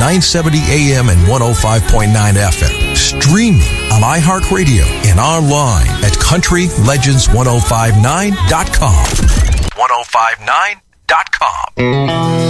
970 AM and 105.9 FM. Streaming on iHeartRadio and online at countrylegends1059.com. 1059.com.